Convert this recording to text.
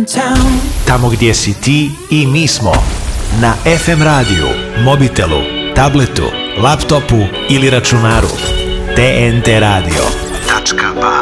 Tamo gdje si ti i mi smo. Na FM radiju, mobitelu, tabletu, laptopu ili računaru. TNT Radio.